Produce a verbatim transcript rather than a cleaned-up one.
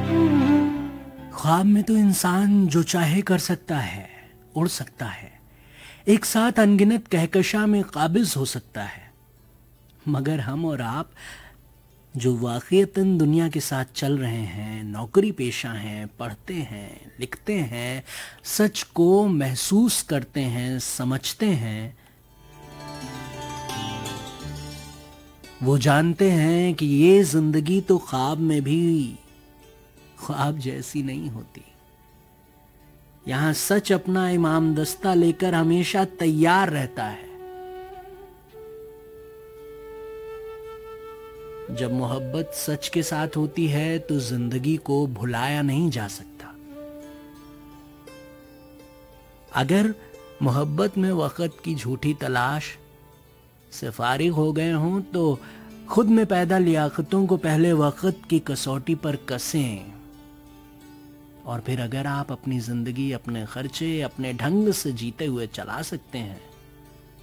ख्वाब में तो इंसान जो चाहे कर सकता है, उड़ सकता है, एक साथ अनगिनत कहकशा में काबिज हो सकता है, मगर हम और आप जो वाक़ईतन दुनिया के साथ चल रहे हैं, नौकरी पेशा हैं, पढ़ते हैं, लिखते हैं, सच को महसूस करते हैं, समझते हैं, वो जानते हैं कि ये जिंदगी तो ख्वाब में भी ख्वाब जैसी नहीं होती। यहां सच अपना इमाम दस्ता लेकर हमेशा तैयार रहता है। जब मोहब्बत सच के साथ होती है तो जिंदगी को भुलाया नहीं जा सकता। अगर मोहब्बत में वक्त की झूठी तलाश से फारिग हो गए हों तो खुद में पैदा लियाकतों को पहले वक्त की कसौटी पर कसें, और फिर अगर आप अपनी जिंदगी अपने खर्चे अपने ढंग से जीते हुए चला सकते हैं